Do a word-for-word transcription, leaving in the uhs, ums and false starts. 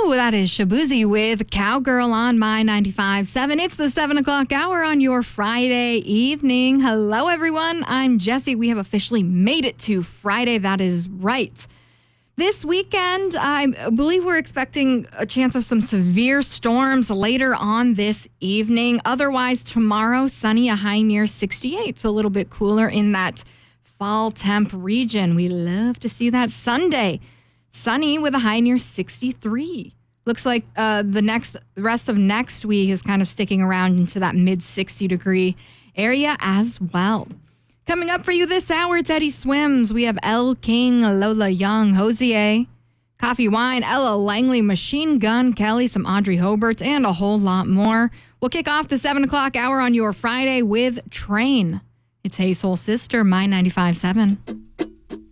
Ooh, that is Shabuzi with Cowgirl on My ninety-five point seven. It's the seven o'clock hour on your Friday evening. Hello, everyone. I'm Jessie. We have officially made it to Friday. That is right. This weekend, I believe we're expecting a chance of some severe storms later on this evening. Otherwise, tomorrow, sunny, a high near sixty-eight. So a little bit cooler in that fall temp region. We love to see that. Sunday, sunny with a high near sixty-three. Looks like uh, the next the rest of next week is kind of sticking around into that mid sixty degree area as well. Coming up for you this hour, it's Eddie Swims. We have Elle King, Lola Young, Hosier, Coffee Wine, Ella Langley, Machine Gun Kelly, some Audrey Hobart, and a whole lot more. We'll kick off the seven o'clock hour on your Friday with Train. It's Hey Soul Sister, My ninety-five point seven.